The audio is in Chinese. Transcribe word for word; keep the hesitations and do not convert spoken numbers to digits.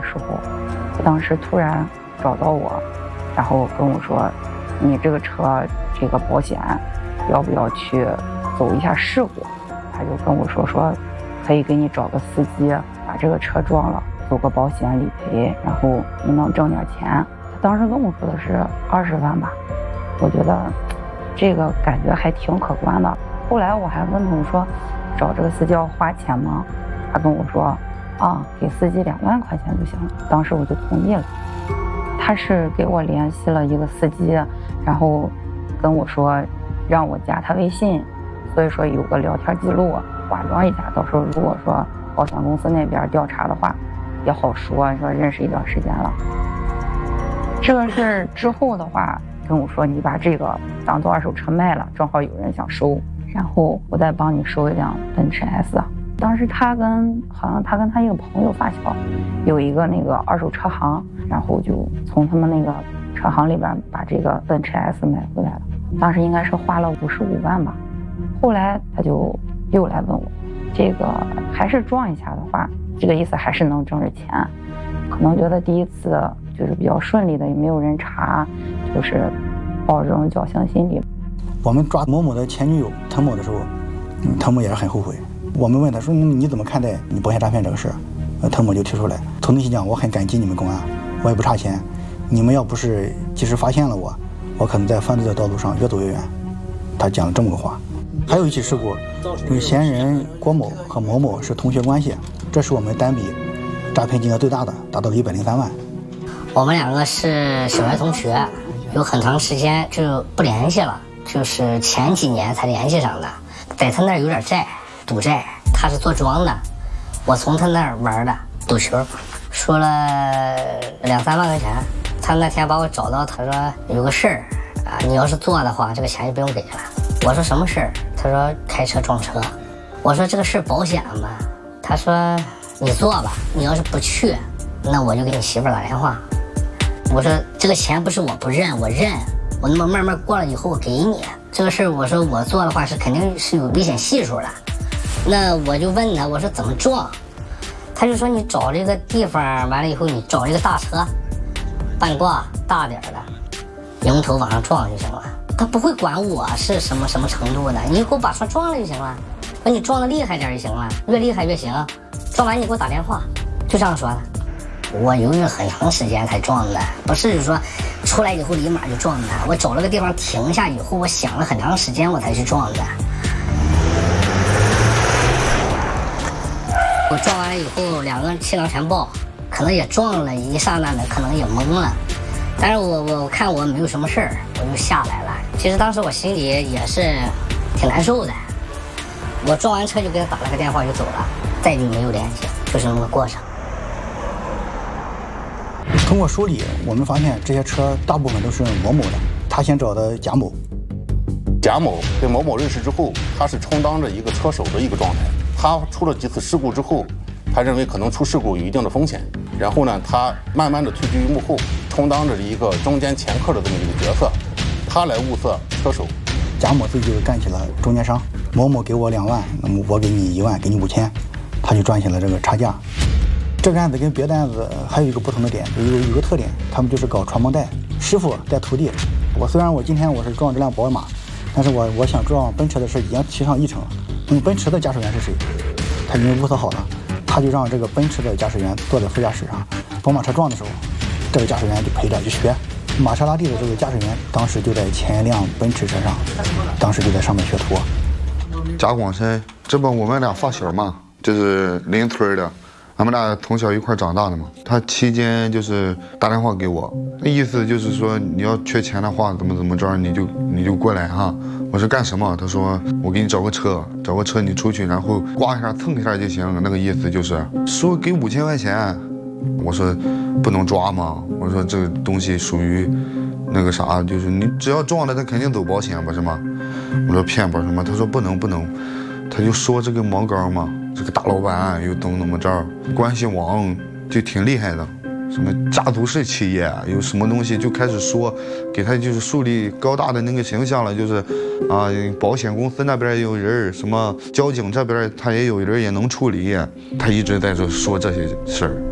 时候，他当时突然找到我，然后跟我说：“你这个车这个保险要不要去走一下事故？”他就跟我说说可以给你找个司机把这个车撞了，走个保险理赔，然后你能挣点钱。他当时跟我说的是二十万吧，我觉得这个感觉还挺可观的。后来我还问他，我说找这个司机要花钱吗？他跟我说啊，给司机两万块钱就行了。当时我就同意了。他是给我联系了一个司机，然后跟我说让我加他微信，所以说有个聊天记录，化妆一下，到时候如果说保险公司那边调查的话也好说，说认识一段时间了。这个事儿之后的话跟我说，你把这个当做二手车卖了，正好有人想收，然后我再帮你收一辆奔驰 S。 当时他跟好像他跟他一个朋友发小有一个那个二手车行，然后就从他们那个车行里边把这个奔驰 S 买回来了，当时应该是花了五十五万吧。后来他就又来问我，这个还是撞一下的话，这个意思还是能挣着钱，可能觉得第一次就是比较顺利的，也没有人查，就是抱着这种侥幸心理。 我们抓某某的前女友滕某的时候，嗯，滕某也是很后悔。我们问他说：“你怎么看待你保险诈骗这个事儿？”呃，滕某就提出来，从内心讲，我很感激你们公安，我也不差钱，你们要不是及时发现了我，我可能在犯罪的道路上越走越远。他讲了这么个话。还有一起事故，这个嫌疑人郭某和某某是同学关系，这是我们单笔诈骗金额最大的，达到了一百零三万。 我们两个是小学同学，有很长时间就不联系了，就是前几年才联系上的。在他那儿有点债，赌债，他是做庄的，我从他那儿玩的赌球，说了两三万块钱。他那天把我找到，他说有个事儿啊，你要是做的话，这个钱就不用给了。我说什么事儿？他说开车撞车。我说这个事保险吗？他说你做吧，你要是不去，那我就给你媳妇打电话。我说这个钱不是我不认，我认，我那么慢慢过了以后我给你。这个事儿我说我做的话是肯定是有危险系数的。那我就问他，我说怎么撞？他就说你找这个地方，完了以后你找一个大车，半挂大点的，迎头往上撞就行了。他不会管我是什么什么程度的，你就给我把车撞了就行了。那你撞的厉害点就行了，越厉害越行。撞完你给我打电话，就这样说的。我犹豫很长时间才撞的，不是说出来以后立马就撞的。我找了个地方停下以后，我想了很长时间我才去撞的。我撞完了以后，两个气囊全爆，可能也撞了一刹那的，可能也懵了。但是我我看我没有什么事儿，我就下来了。其实当时我心里也是挺难受的。我撞完车就给他打了个电话就走了，再就没有联系，就是那么个过程。 通过梳理，我们发现这些车大部分都是某某的，他先找的贾某。 贾某跟某某认识之后，他是充当着一个车手的一个状态。他出了几次事故之后，他认为可能出事故有一定的风险，然后呢，他慢慢的退居于幕后，充当着一个中间掮客的这么一个角色，他来物色车手。 贾某自己就干起了中间商，某某给我两万，那么我给你一万，给你五千，他就赚起了这个差价。这个案子跟别的案子还有一个不同的点，有一个有个特点，他们就是搞传帮带，师傅带徒弟。我虽然我今天我是撞这辆宝马，但是我我想撞奔驰的事已经提上议程了。那么奔驰的驾驶员是谁？他已经物色好了，他就让这个奔驰的驾驶员坐在副驾驶上，宝马车撞的时候，这个驾驶员就陪着就学。玛莎拉蒂的这个驾驶员当时就在前一辆奔驰车上，当时就在上面学徒。 贾广深，这不我们俩发小嘛，就是邻村的，俺们俩从小一块长大的嘛。他期间就是打电话给我，那意思就是说你要缺钱的话，怎么怎么着，你就你就过来哈。我说干什么？他说我给你找个车，找个车你出去，然后刮一下蹭一下就行。那个意思就是说给五千块钱。我说不能抓吗？我说这个东西属于那个啥，就是你只要撞了，他肯定走保险不是吗？我说骗不是吗？他说不能不能，他就说这个毛高嘛，这个大老板又怎么怎么着，关系网就挺厉害的，什么家族式企业有什么东西就开始说，给他就是树立高大的那个形象了，就是啊，保险公司那边也有人，什么交警这边他也有人也能处理，他一直在这说这些事儿。